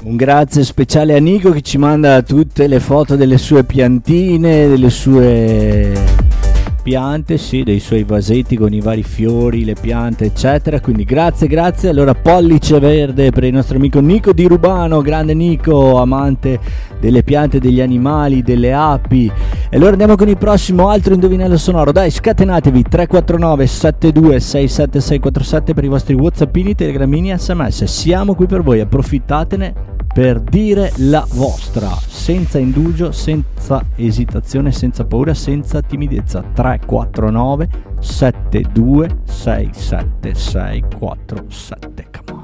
Un grazie speciale a Nico che ci manda tutte le foto delle sue piantine, delle sue piante, sì, dei suoi vasetti con i vari fiori, le piante eccetera, quindi grazie. Allora pollice verde per il nostro amico Nico di Rubano, grande Nico, amante delle piante, degli animali, delle api. E allora andiamo con il prossimo altro indovinello sonoro, dai, scatenatevi. 349 72 67647 per i vostri whatsappini, telegramini, sms, siamo qui per voi, approfittatene per dire la vostra, senza indugio, senza esitazione, senza paura, senza timidezza. 349 72 67647. Come on.